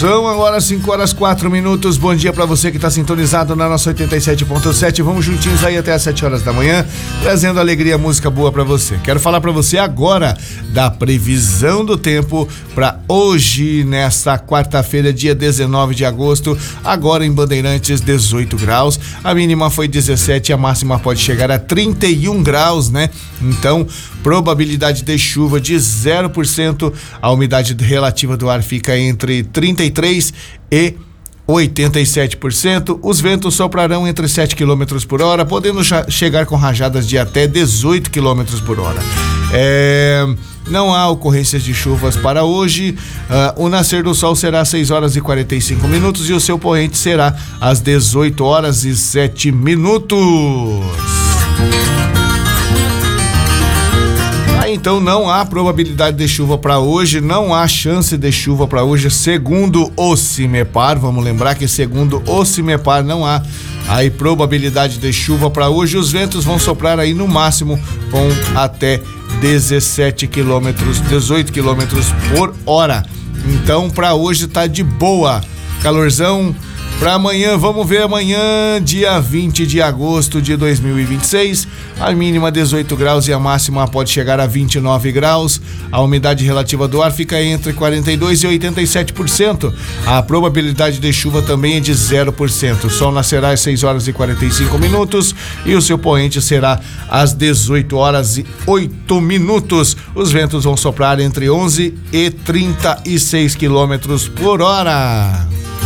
São agora 5h04. Bom dia pra você que tá sintonizado na nossa 87.7. Vamos juntinhos aí até às 7 horas da manhã, trazendo alegria, música boa pra você. Quero falar pra você agora da previsão do tempo pra hoje, nesta quarta-feira, dia 19 de agosto. Agora em Bandeirantes, 18 graus. A mínima foi 17, a máxima pode chegar a 31 graus, né? Então, probabilidade de chuva de 0%. A umidade relativa do ar fica entre 33% e 87%. Os ventos soprarão entre 7 km por hora, podendo chegar com rajadas de até 18 km por hora. Não há ocorrências de chuvas para hoje. O nascer do sol será às 6h45 e o seu poente será às 18h07. Então não há probabilidade de chuva para hoje, não há chance de chuva para hoje, segundo o CIMEPAR. Vamos lembrar que segundo o CIMEPAR não há aí probabilidade de chuva para hoje. Os ventos vão soprar aí no máximo com até 18 km por hora. Então para hoje tá de boa. Calorzão. Para amanhã, vamos ver amanhã, dia 20 de agosto de 2026, a mínima 18 graus e a máxima pode chegar a 29 graus. A umidade relativa do ar fica entre 42% e 87%. A probabilidade de chuva também é de 0%. O sol nascerá às 6h45 e o seu poente será às 18h08. Os ventos vão soprar entre 11 e 36 km por hora.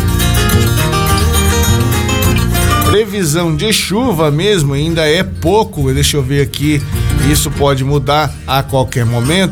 Previsão de chuva mesmo ainda é pouco, deixa eu ver aqui, isso pode mudar a qualquer momento.